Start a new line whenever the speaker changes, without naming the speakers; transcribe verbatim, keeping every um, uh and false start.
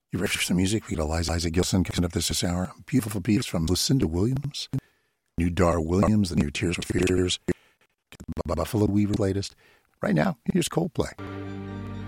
You ready for some music? We got Eliza, Eliza Gilson coming up this hour. A beautiful piece from Lucinda Williams. New Dar Williams, the new Tears for Fears. Buffalo Weaver latest. Right now, here's Coldplay.